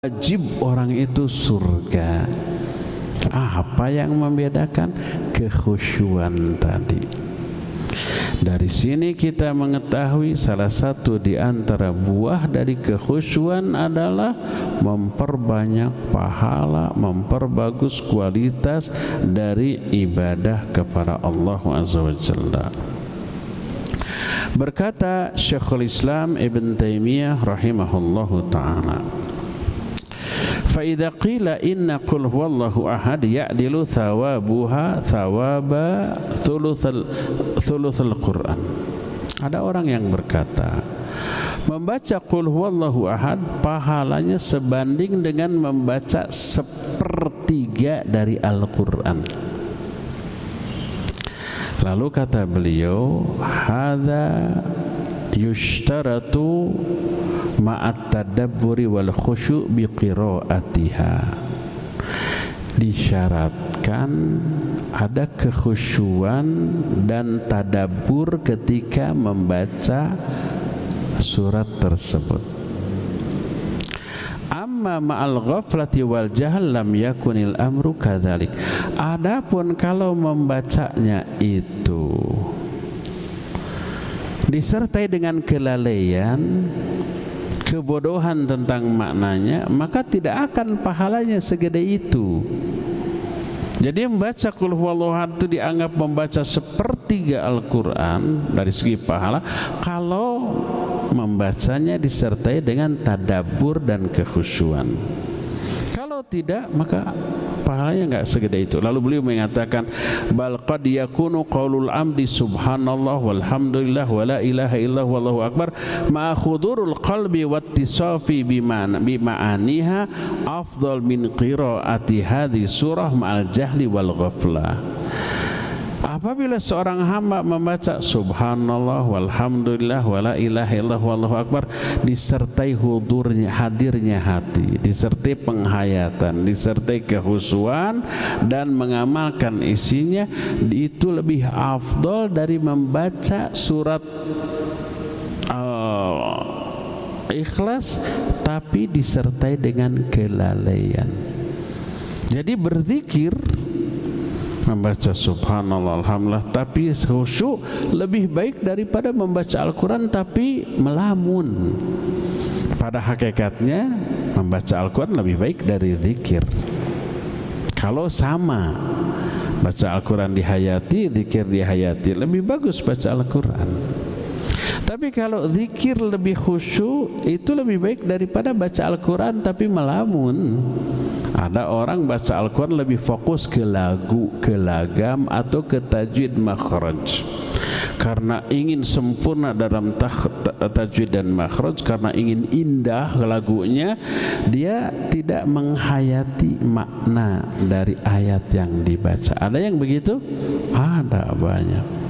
wajib orang itu surga. Apa yang membedakan? Kekhusyuan tadi. Dari sini kita mengetahui salah satu di antara buah dari kekhusyuan adalah memperbanyak pahala, memperbagus kualitas dari ibadah kepada Allah Azza wa Jalla. Berkata Syekhul Islam Ibn Taimiyah rahimahullahu ta'ala, فَإِذَا قِيلَ إِنَّ قُلْ هُوَ اللَّهُ أَحَدٌ يَعْدِلُ ثَوَابُهَا ثَوَابَ ثُلُثِ الْقُرْآنِ. Ada orang yang berkata, membaca Qul huwallahu ahad pahalanya sebanding dengan membaca sepertiga dari Al-Quran. Lalu kata beliau, hadza yushtaratu ma'at tadabburi wal khusyu' bi qiraatiha. Disyaratkan ada kekhusyuan dan tadabbur ketika membaca surat tersebut. Amma ma'al ghaflati wal jahl lam yakunil amru kadzalik. Adapun kalau membacanya itu disertai dengan kelalaian, kebodohan tentang maknanya, maka tidak akan pahalanya segede itu. Jadi membaca Qul huwallahu ahad itu dianggap membaca sepertiga Al-Quran dari segi pahala kalau membacanya disertai dengan tadabbur dan kekhusyuan. Kalau tidak, maka pahalanya enggak segede itu. Lalu beliau mengatakan, bal qad yakunu qaulul amdi subhanallah walhamdulillah wa la ilaha illallah wallahu akbar ma khudurul qalbi wattisafi bima'aniha afdal min qiraati hadhihi surah ma'al jahli wal ghaflah. Apabila seorang hamba membaca subhanallah walhamdulillah wa la ilaha illallah wallahu akbar disertai hudurnya, hadirnya hati, disertai penghayatan, disertai kekhusyuan dan mengamalkan isinya, itu lebih afdal dari membaca surat Ikhlas tapi disertai dengan kelalaian. Jadi berzikir, membaca subhanallah alhamdulillah tapi khusyuk lebih baik daripada membaca Al-Quran tapi melamun. Pada hakikatnya membaca Al-Quran lebih baik dari zikir. Kalau sama, baca Al-Quran dihayati, zikir dihayati, lebih bagus baca Al-Quran. Tapi kalau zikir lebih khusyuk, itu lebih baik daripada baca Al-Quran tapi melamun. Ada orang baca Al-Quran lebih fokus ke lagu, ke lagam atau ke tajwid makhraj. Karena ingin sempurna dalam tajwid dan makhraj, karena ingin indah lagunya, dia tidak menghayati makna dari ayat yang dibaca. Ada yang begitu? Ada banyak.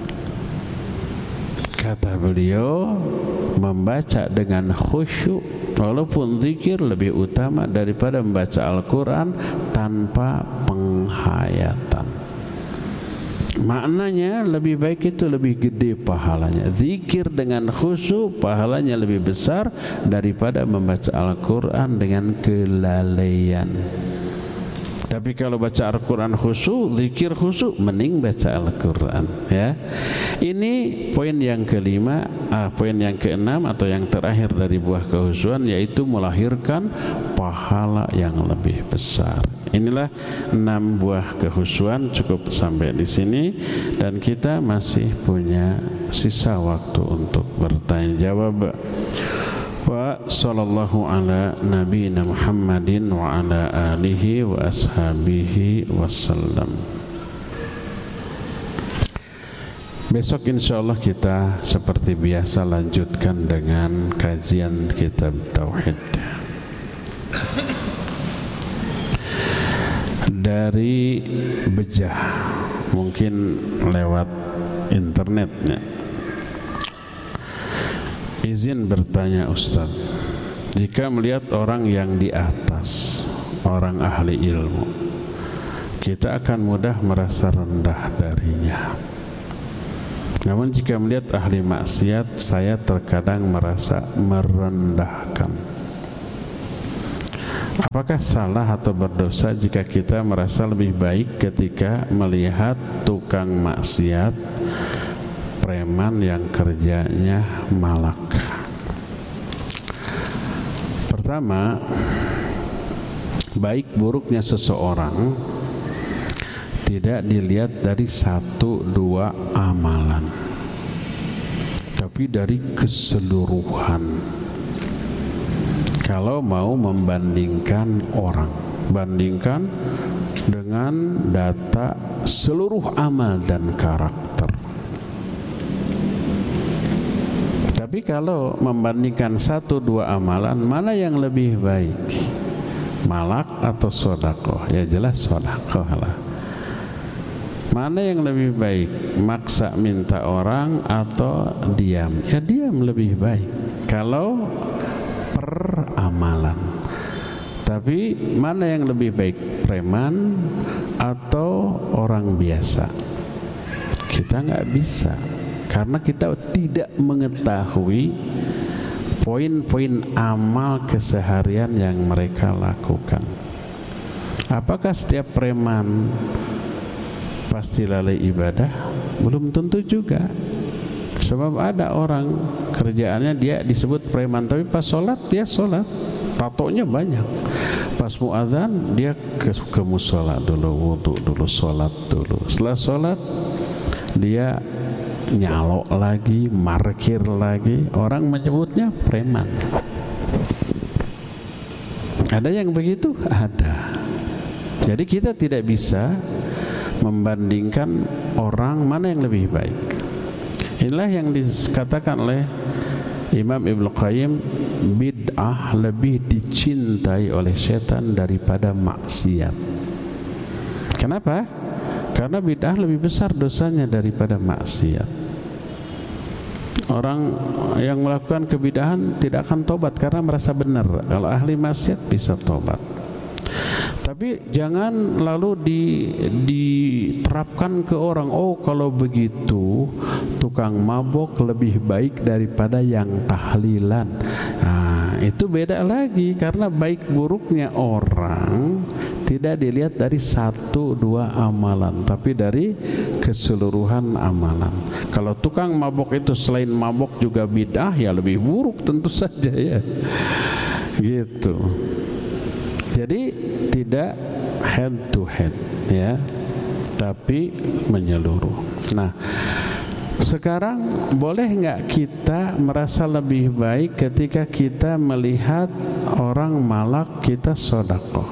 Kata beliau, membaca dengan khusyuk walaupun zikir lebih utama daripada membaca Al-Quran tanpa penghayatan. Maknanya lebih baik itu lebih gede pahalanya. Zikir dengan khusyuk pahalanya lebih besar daripada membaca Al-Quran dengan kelalaian. Tapi kalau baca Al-Quran khusyuk, zikir khusyuk, mending baca Al-Quran, ya. Ini poin yang kelima, poin yang keenam atau yang terakhir dari buah kekhusyuan, yaitu melahirkan pahala yang lebih besar. Inilah 6 buah kekhusyuan. Cukup sampai di sini dan kita masih punya sisa waktu untuk bertanya jawab. Wa sallallahu ala nabiyina Muhammadin wa ala alihi wa ashabihi wasallam. Besok insyaallah kita seperti biasa lanjutkan dengan kajian kitab tauhid dari Bejah, mungkin lewat internetnya. Izin bertanya Ustaz, jika melihat orang yang di atas, orang ahli ilmu, kita akan mudah merasa rendah darinya. Namun jika melihat ahli maksiat, saya terkadang merasa merendahkan. Apakah salah atau berdosa jika kita merasa lebih baik ketika melihat tukang maksiat, preman yang kerjanya malak? Pertama, baik buruknya seseorang tidak dilihat dari satu dua amalan, tapi dari keseluruhan. Kalau mau membandingkan orang, bandingkan dengan data seluruh amal dan karakter. Tapi kalau membandingkan satu dua amalan, mana yang lebih baik? Malak atau sedekah? Ya jelas sedekah lah. Mana yang lebih baik? Maksa minta orang atau diam? Ya diam lebih baik kalau per amalan. Tapi mana yang lebih baik? Preman atau orang biasa? Kita nggak bisa, karena kita tidak mengetahui poin-poin amal keseharian yang mereka lakukan. Apakah setiap preman pasti lalai ibadah? Belum tentu juga. Sebab ada orang kerjaannya dia disebut preman, tapi pas sholat dia sholat, tatonya banyak. Pas muadzan dia ke musola dulu, wudu dulu, sholat dulu. Setelah sholat dia nyalok lagi, markir lagi. Orang menyebutnya preman. Ada yang begitu? Ada. Jadi kita tidak bisa membandingkan orang mana yang lebih baik. Inilah yang dikatakan oleh Imam Ibnu Qayyim, bid'ah lebih dicintai oleh setan daripada maksiat. Kenapa? Karena bid'ah lebih besar dosanya daripada maksiat. Orang yang melakukan kebid'ahan tidak akan tobat karena merasa benar. Kalau ahli maksiat bisa tobat. Tapi jangan lalu diterapkan ke orang, oh kalau begitu tukang mabok lebih baik daripada yang tahlilan. Nah, itu beda lagi, karena baik buruknya orang tidak dilihat dari satu dua amalan, tapi dari keseluruhan amalan. Kalau tukang mabok itu selain mabok juga bid'ah, ya lebih buruk tentu saja ya. Gitu. Jadi tidak head to head ya, tapi menyeluruh. Nah, sekarang boleh nggak kita merasa lebih baik ketika kita melihat orang malak kita sedekah?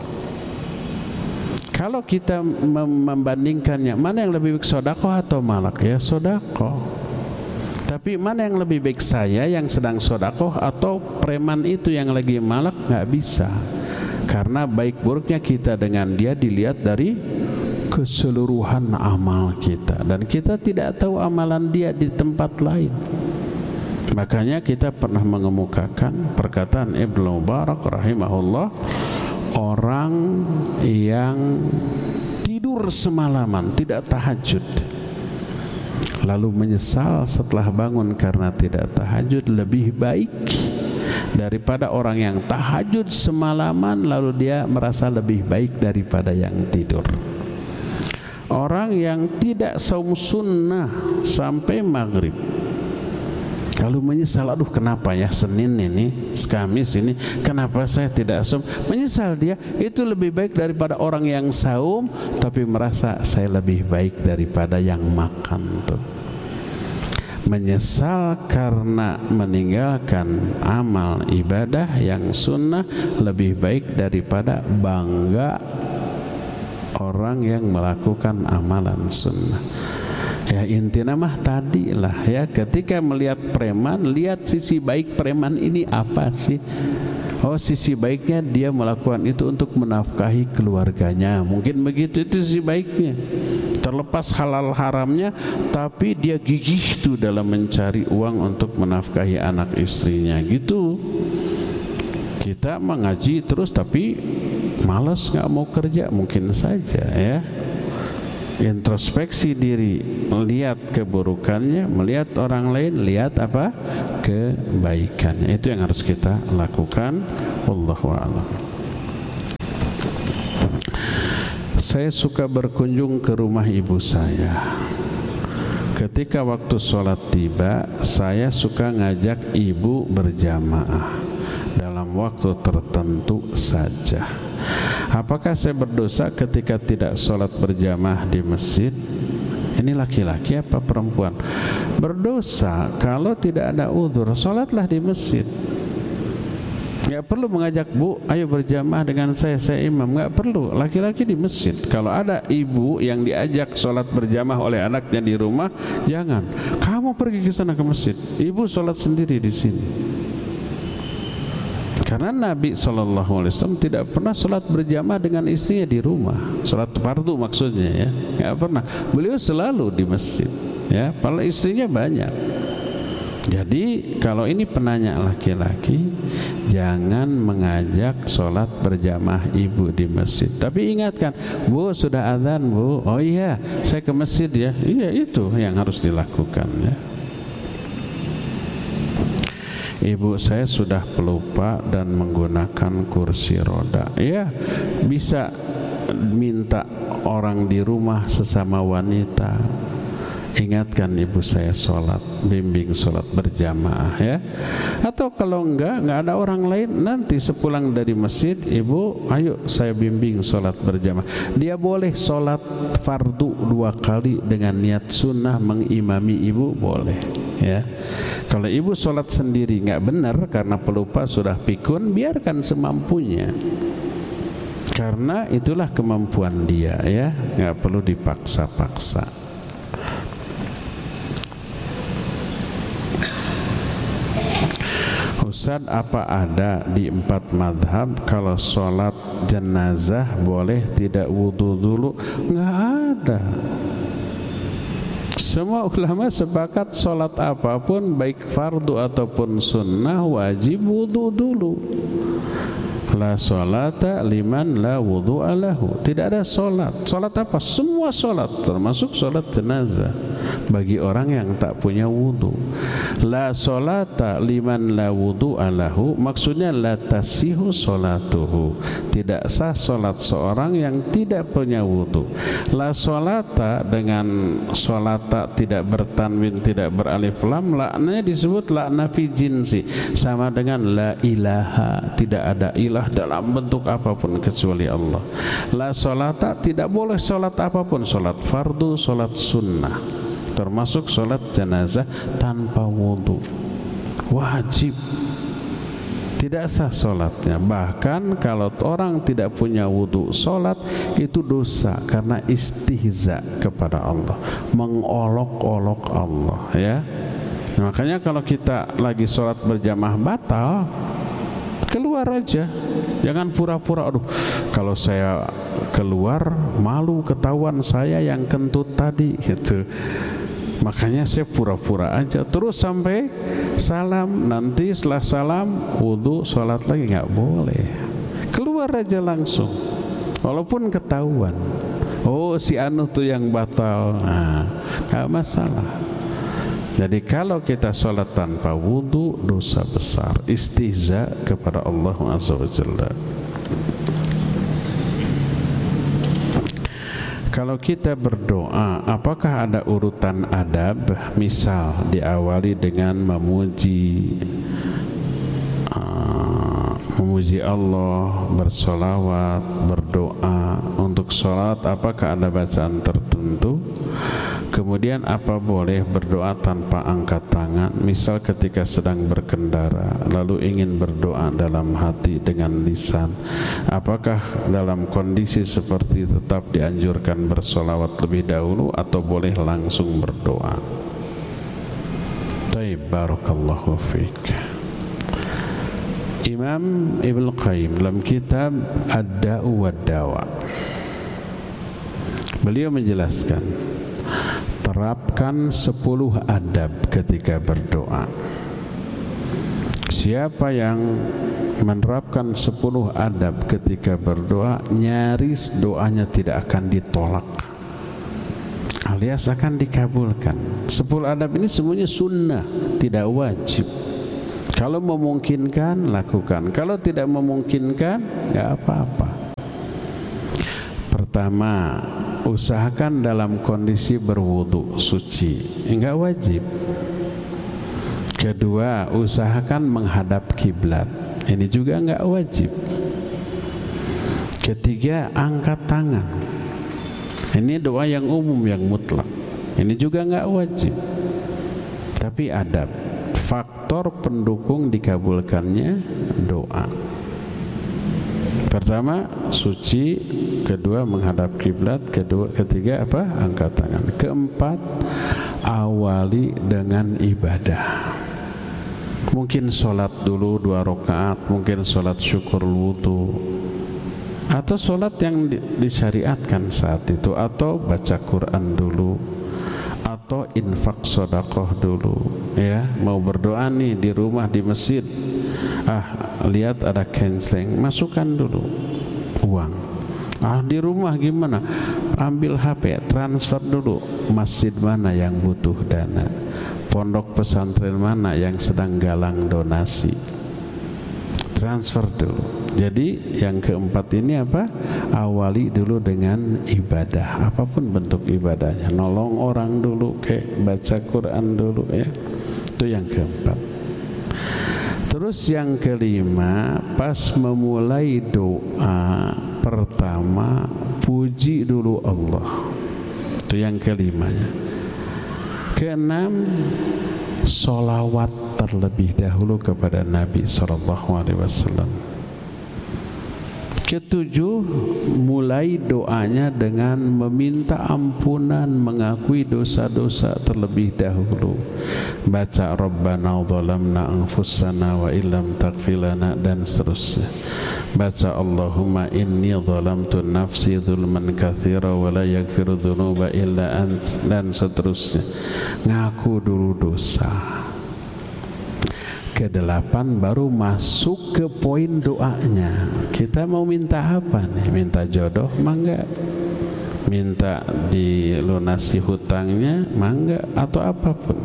Kalau kita membandingkannya, mana yang lebih baik, sedekah atau malak? Ya sedekah. Tapi mana yang lebih baik, saya yang sedang sedekah atau preman itu yang lagi malak? Nggak bisa. Karena baik buruknya kita dengan dia dilihat dari keseluruhan amal kita, dan kita tidak tahu amalan dia di tempat lain. Makanya kita pernah mengemukakan perkataan Ibnu Mubarak rahimahullah, orang yang tidur semalaman tidak tahajud lalu menyesal setelah bangun karena tidak tahajud lebih baik daripada orang yang tahajud semalaman lalu dia merasa lebih baik daripada yang tidur. Orang yang tidak saum sunnah sampai maghrib lalu menyesal, aduh kenapa ya Senin ini, Kamis ini kenapa saya tidak saum, menyesal dia, itu lebih baik daripada orang yang saum tapi merasa saya lebih baik daripada yang makan tuh. Menyesal karena meninggalkan amal ibadah yang sunnah lebih baik daripada bangga orang yang melakukan amalan sunnah. Ya intinya mah tadi lah ya, ketika melihat preman, lihat sisi baik preman ini apa sih. Oh, sisi baiknya dia melakukan itu untuk menafkahi keluarganya, mungkin begitu, itu sisi baiknya. Terlepas halal haramnya, tapi dia gigih tuh dalam mencari uang untuk menafkahi anak istrinya gitu. Kita mengaji terus tapi malas, nggak mau kerja, mungkin saja ya. Introspeksi diri, lihat keburukannya, melihat orang lain, lihat apa? Kebaikannya. Itu yang harus kita lakukan. Wallahu a'lam. Saya suka berkunjung ke rumah ibu saya. Ketika waktu sholat tiba, saya suka ngajak ibu berjamaah dalam waktu tertentu saja. Apakah saya berdosa ketika tidak sholat berjamaah di masjid? Ini laki-laki apa perempuan? Berdosa kalau tidak ada uzur. Sholatlah di masjid. Nggak perlu mengajak, bu, ayo berjamaah dengan saya imam. Nggak perlu, laki-laki di masjid. Kalau ada ibu yang diajak sholat berjamaah oleh anaknya di rumah, jangan, kamu pergi ke sana ke masjid, ibu sholat sendiri di sini. Karena Nabi SAW tidak pernah sholat berjamaah dengan istrinya di rumah, sholat fardu maksudnya ya, nggak pernah. Beliau selalu di masjid, ya, padahal istrinya banyak. Jadi kalau ini penanya laki-laki, jangan mengajak sholat berjamaah ibu di masjid. Tapi ingatkan, bu, sudah azan bu. Oh iya, saya ke masjid ya. Iya, itu yang harus dilakukan ya. Ibu saya sudah pelupa dan menggunakan kursi roda. Ya, bisa minta orang di rumah sesama wanita, ingatkan ibu saya sholat, bimbing sholat berjamaah ya. Atau kalau enggak ada orang lain, nanti sepulang dari masjid, ibu, ayo saya bimbing sholat berjamaah. Dia boleh sholat fardu 2 kali dengan niat sunnah mengimami ibu, boleh ya. Kalau ibu sholat sendiri nggak benar karena pelupa sudah pikun, biarkan semampunya. Karena itulah kemampuan dia ya, nggak perlu dipaksa-paksa. Ustaz, apa ada di 4 madhab kalau sholat jenazah boleh tidak wudu dulu? Nggak ada. Semua ulama sepakat sholat apapun, baik fardu ataupun sunnah, wajib wudu dulu. La sholata liman la wudu'a lahu. Tidak ada sholat. Sholat apa? Semua sholat, termasuk sholat jenazah, bagi orang yang tak punya wudu. La sholata liman la wudu'a lahu, maksudnya la tasihu sholatuhu. Tidak sah sholat seorang yang tidak punya wudu. La sholata dengan sholata tidak bertanwin, tidak beralif lam, laknanya disebut lakna fi jinsi, sama dengan la ilaha, tidak ada ilah dalam bentuk apapun kecuali Allah. La sholata, tidak boleh sholat apapun, sholat fardu, sholat sunnah, termasuk sholat jenazah tanpa wudu, wajib, tidak sah sholatnya. Bahkan kalau orang tidak punya wudu sholat, itu dosa karena istihza kepada Allah, mengolok-olok Allah ya. Makanya kalau kita lagi sholat berjamaah batal, keluar aja, jangan pura-pura, aduh kalau saya keluar malu ketahuan saya yang kentut tadi gitu, makanya saya pura-pura aja terus sampai salam. Nanti setelah salam wudu sholat lagi, nggak boleh. Keluar aja langsung walaupun ketahuan, oh si anu tuh yang batal, nah nggak masalah. Jadi kalau kita sholat tanpa wudu, dosa besar, istihza kepada Allah Azza wa Jalla. Kalau kita berdoa, apakah ada urutan adab? Misal diawali dengan memuji Allah, bersolawat, berdoa. Untuk sholat apakah ada bacaan tertentu? Kemudian apa boleh berdoa tanpa angkat tangan? Misal ketika sedang berkendara lalu ingin berdoa dalam hati dengan lisan, apakah dalam kondisi seperti tetap dianjurkan bersolawat lebih dahulu atau boleh langsung berdoa? Taib, barakallahu fiik. Imam Ibnu Qayyim dalam kitab Ad-Da'u wad-Dawa, beliau menjelaskan, terapkan 10 adab ketika berdoa. Siapa yang menerapkan 10 adab ketika berdoa, nyaris doanya tidak akan ditolak, alias akan dikabulkan. 10 adab ini semuanya sunnah, tidak wajib. Kalau memungkinkan lakukan, kalau tidak memungkinkan nggak apa-apa. Pertama, usahakan dalam kondisi berwudu suci, enggak wajib. Kedua, usahakan menghadap kiblat, ini juga enggak wajib. Ketiga, angkat tangan, ini doa yang umum yang mutlak, ini juga enggak wajib. Tapi adab, faktor pendukung dikabulkannya doa. Pertama, suci. Kedua, menghadap kiblat. Ketiga apa? Angkat tangan. Keempat, awali dengan ibadah. Mungkin sholat dulu 2 rakaat, mungkin sholat syukur wudu, atau sholat yang disyariatkan saat itu, atau baca Quran dulu, atau infak sedekah dulu. Ya, mau berdoa nih di rumah, di masjid, lihat ada canceling, masukkan dulu uang. Di rumah gimana? Ambil HP, transfer dulu. Masjid mana yang butuh dana? Pondok pesantren mana yang sedang galang donasi? Transfer dulu. Jadi yang keempat ini apa? Awali dulu dengan ibadah, apapun bentuk ibadahnya. Nolong orang dulu, kayak baca Quran dulu ya. Itu yang keempat. Terus yang kelima, pas memulai doa pertama, puji dulu Allah. Itu yang kelimanya. Keenam, sholawat terlebih dahulu kepada Nabi SAW. Ketujuh, mulai doanya dengan meminta ampunan, mengakui dosa-dosa terlebih dahulu. Baca Rabbana zalamna anfusana wa illam taghfir lana, dan seterusnya. Baca Allahumma inni zalamtu nafsi zulman katsira wa la yaghfiru dzunuba illa ant, dan seterusnya. Ngaku dulu dosa. Kedelapan, baru masuk ke poin doanya. Kita mau minta apa nih? Minta jodoh, mangga. Minta dilunasi hutangnya, mangga, atau apapun.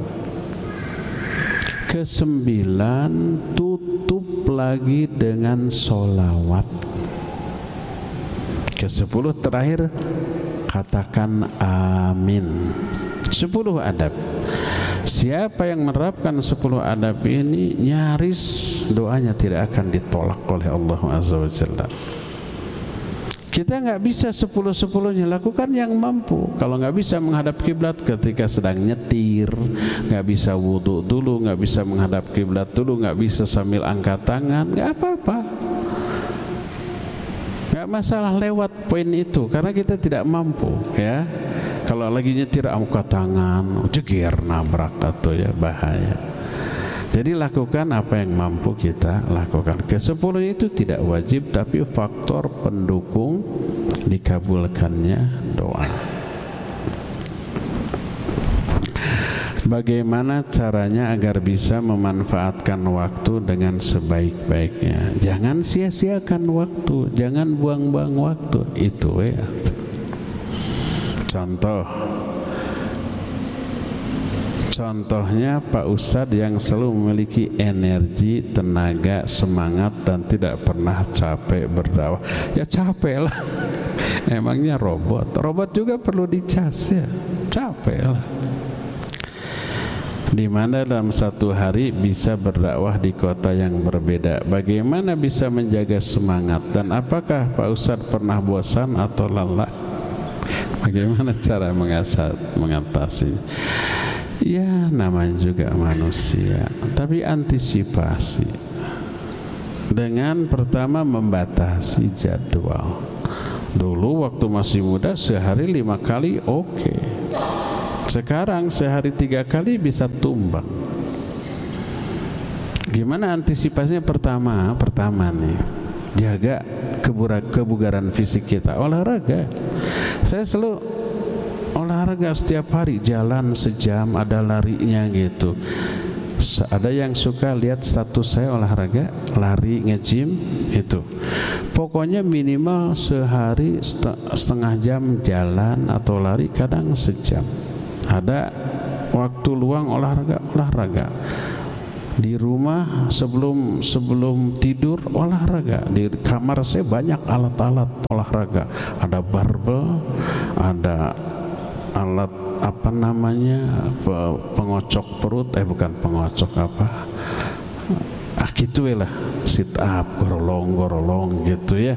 Kesembilan, tutup lagi dengan sholawat. Kesepuluh terakhir, katakan amin. 10 adab. Siapa yang menerapkan 10 adab ini, nyaris doanya tidak akan ditolak oleh Allah Azza wa Jalla. Kita nggak bisa 10-10-nya, lakukan yang mampu. Kalau nggak bisa menghadap kiblat ketika sedang nyetir, nggak bisa wudu dulu, nggak bisa menghadap kiblat dulu, nggak bisa sambil angkat tangan, nggak apa-apa. Nggak masalah lewat poin itu, karena kita tidak mampu ya. Kalau lagi nyetir angkat tangan, jeger, nabrak atau ya bahaya. Jadi lakukan apa yang mampu kita lakukan. Ke-10 itu tidak wajib, tapi faktor pendukung dikabulkannya doa. Bagaimana caranya agar bisa memanfaatkan waktu dengan sebaik-baiknya? Jangan sia-siakan waktu, jangan buang-buang waktu. Itu ya. Contohnya Pak Ustadz yang selalu memiliki energi, tenaga, semangat, dan tidak pernah capek berdakwah. Ya capek lah. Emangnya robot juga perlu dicas ya. Capek lah. Di mana dalam satu hari bisa berdakwah di kota yang berbeda. Bagaimana bisa menjaga semangat, dan apakah Pak Ustadz pernah bosan atau lelah? Bagaimana cara mengatasi? Ya, namanya juga manusia, tapi antisipasi dengan pertama membatasi jadwal. Dulu waktu masih muda sehari 5 kali oke. Sekarang sehari 3 kali bisa tumbang. Gimana antisipasinya? Pertama nih, jaga kebugaran fisik kita, olahraga. Saya selalu olahraga setiap hari, jalan sejam, ada larinya gitu. Ada yang suka lihat status saya olahraga, lari, nge-gym itu. Pokoknya minimal sehari setengah jam jalan atau lari, kadang sejam. Ada waktu luang olahraga. Di rumah sebelum tidur olahraga. Di kamar saya banyak alat-alat olahraga. Ada barbel, ada alat apa namanya, pengocok perut, bukan pengocok apa, gitu lah, sit up, gorolong gitu ya.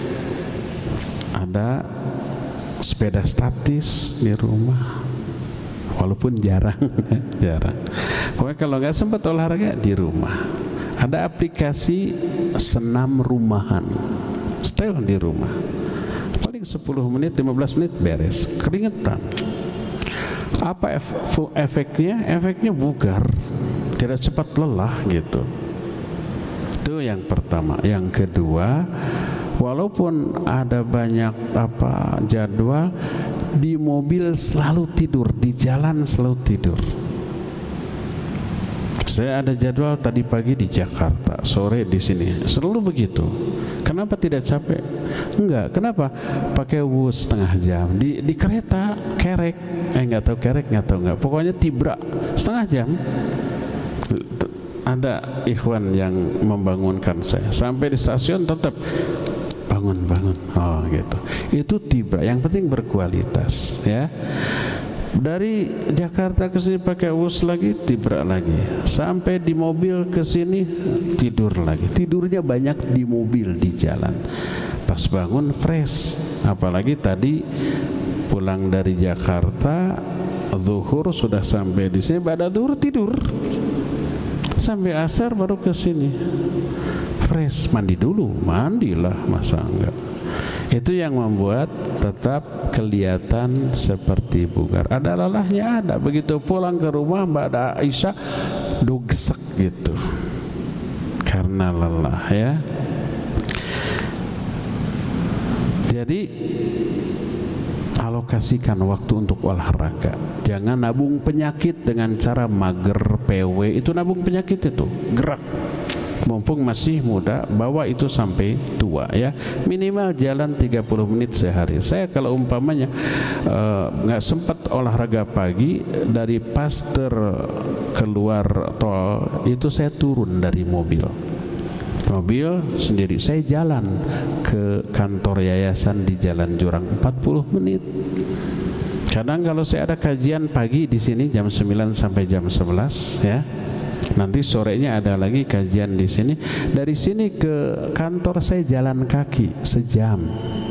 Ada sepeda statis di rumah, walaupun jarang. Pokoknya kalau nggak sempat olahraga di rumah. Ada aplikasi senam rumahan, style di rumah. Paling 10 menit, 15 menit beres, keringetan. Apa efeknya? Efeknya bugar, tidak cepat lelah gitu. Itu yang pertama. Yang kedua, walaupun ada banyak jadwal, di mobil selalu tidur, di jalan selalu tidur. Saya ada jadwal tadi pagi di Jakarta, sore di sini, selalu begitu. Kenapa tidak capek? Enggak. Kenapa? Pakai wus setengah jam. Di kereta kerek, nggak tahu nggak. Pokoknya tibra setengah jam. Ada ikhwan yang membangunkan saya. Sampai di stasiun tetap bangun. Oh gitu. Itu tibra. Yang penting berkualitas ya. Dari Jakarta ke sini pakai wus lagi, tibra lagi. Sampai di mobil ke sini tidur lagi. Tidurnya banyak di mobil, di jalan. Pas bangun fresh. Apalagi tadi pulang dari Jakarta, zuhur sudah sampai di sini, pada zuhur tidur. Sampai asar baru ke sini. Fresh, mandi dulu, mandilah, masa enggak. Itu yang membuat tetap kelihatan seperti bugar. Ada lelahnya, ada. Begitu pulang ke rumah Mbak Aisyah dogsek gitu, karena lelah ya. Jadi alokasikan waktu untuk olahraga. Jangan nabung penyakit dengan cara mager, PW. Itu nabung penyakit itu. Gerak. Mumpung masih muda, bawa itu sampai tua ya. Minimal jalan 30 menit sehari. Saya kalau umpamanya nggak sempat olahraga pagi, dari Pasteur keluar tol itu saya turun dari mobil sendiri, saya jalan ke kantor yayasan di Jalan Jurang 40 menit. Kadang kalau saya ada kajian pagi di sini jam 9 sampai jam 11 ya. Nanti sorenya ada lagi kajian di sini. Dari sini ke kantor saya jalan kaki sejam.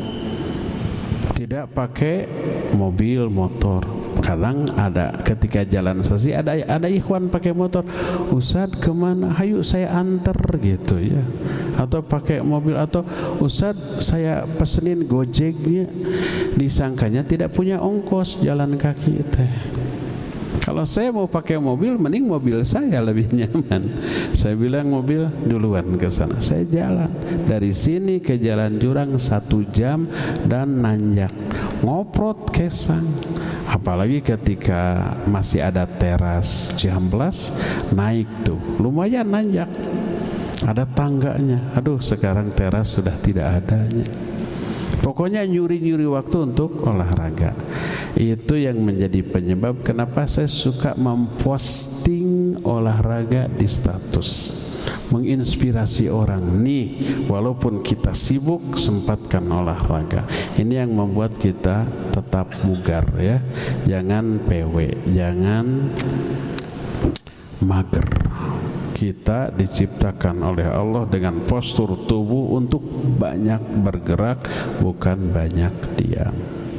Tidak pakai mobil, motor. Kadang ada ketika jalan sesi ada ikhwan pakai motor. Ustaz kemana? Hayu saya antar gitu ya. Atau pakai mobil, atau Ustaz saya pesenin Gojeknya. Disangkanya tidak punya ongkos jalan kaki teh. Kalau saya mau pakai mobil, mending mobil saya lebih nyaman. Saya bilang mobil duluan ke sana. Saya jalan dari sini ke Jalan Jurang 1 jam dan nanjak, ngoprot kesang. Apalagi ketika masih ada teras Cihampelas, naik tuh lumayan nanjak, ada tangganya. Aduh, sekarang teras sudah tidak adanya. Pokoknya nyuri-nyuri waktu untuk olahraga. Itu yang menjadi penyebab kenapa saya suka memposting olahraga di status, menginspirasi orang. Nih, walaupun kita sibuk, sempatkan olahraga. Ini yang membuat kita tetap bugar ya. Jangan PW, jangan mager. Kita diciptakan oleh Allah dengan postur tubuh untuk banyak bergerak, bukan banyak diam.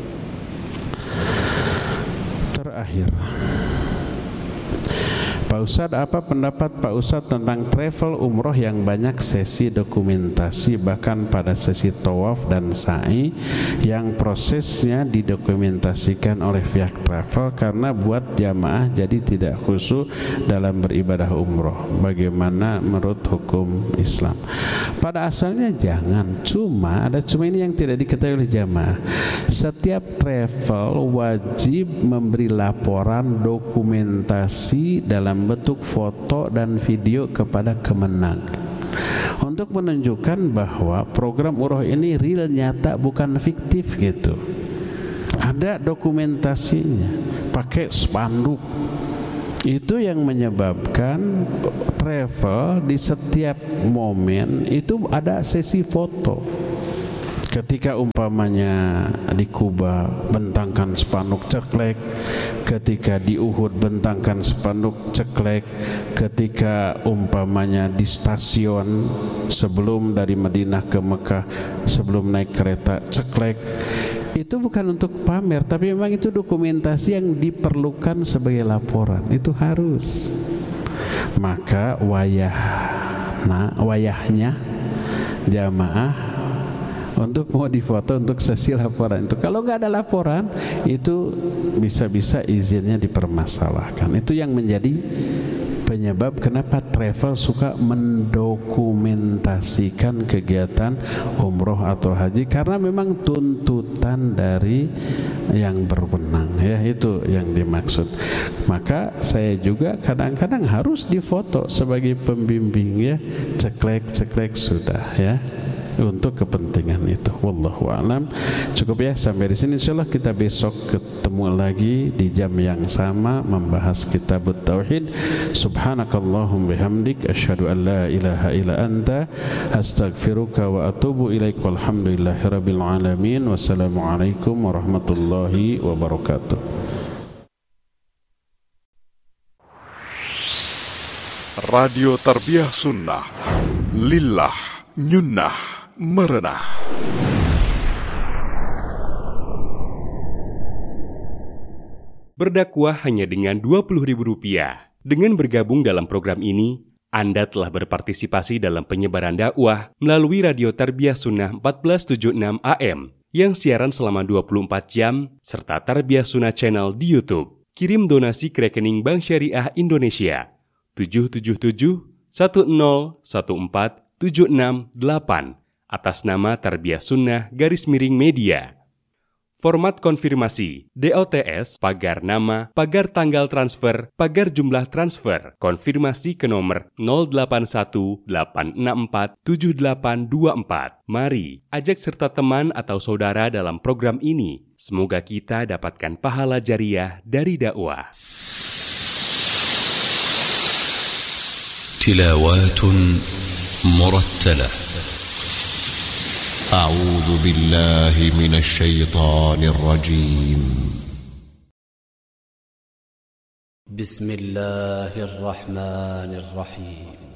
Terakhir, Pak Ustadz, apa pendapat Pak Ustadz tentang travel umroh yang banyak sesi dokumentasi, bahkan pada sesi tawaf dan sa'i yang prosesnya didokumentasikan oleh pihak travel karena buat jamaah jadi tidak khusyuk dalam beribadah umroh. Bagaimana menurut hukum Islam? Pada asalnya jangan, cuma ini yang tidak diketahui oleh jamaah. Setiap travel wajib memberi laporan dokumentasi dalam bentuk foto dan video kepada Kemenag untuk menunjukkan bahwa program umroh ini real, nyata, bukan fiktif gitu. Ada dokumentasinya, pakai spanduk Itu yang menyebabkan travel di setiap momen itu ada sesi foto. Ketika umpamanya di Kuba bentangkan spanduk ceklek, ketika di Uhud bentangkan spanduk ceklek, ketika umpamanya di stasiun sebelum dari Madinah ke Mekah sebelum naik kereta ceklek, itu bukan untuk pamer, tapi memang itu dokumentasi yang diperlukan sebagai laporan. Itu harus. Maka wayahnya jamaah untuk mau difoto untuk sesi laporan itu. Kalau nggak ada laporan itu bisa-bisa izinnya dipermasalahkan. Itu yang menjadi penyebab kenapa travel suka mendokumentasikan kegiatan umroh atau haji, karena memang tuntutan dari yang berwenang, ya, itu yang dimaksud. Maka saya juga kadang-kadang harus difoto sebagai pembimbing, ya, ceklek sudah, ya, untuk kepentingan itu. Wallahu a'lam. Cukup ya sampai di sini. Insyaallah kita besok ketemu lagi di jam yang sama membahas Kitabut Tauhid. Subhanakallahumma bihamdik asyhadu an la ilaha illa anta astaghfiruka wa atubu ilaik. Walhamdulillahirabbil alamin. Wassalamualaikum warahmatullahi wabarakatuh. Radio Tarbiyah Sunnah Lillah Nyunnah Merenah. Berdakwah hanya dengan Rp20.000. Dengan bergabung dalam program ini, Anda telah berpartisipasi dalam penyebaran dakwah melalui Radio Tarbiyah Sunnah 1476 AM yang siaran selama 24 jam serta Tarbiyah Sunnah Channel di YouTube. Kirim donasi ke rekening Bank Syariah Indonesia 777-1014-768 atas nama Tarbiyah Sunnah _Media. Format konfirmasi DOTS pagar nama, pagar tanggal transfer, pagar jumlah transfer. Konfirmasi ke nomor 0818647824. Mari ajak serta teman atau saudara dalam program ini. Semoga kita dapatkan pahala jariah dari dakwah. Tilawatun murattalah. أعوذ بالله من الشيطان الرجيم. بسم الله الرحمن الرحيم.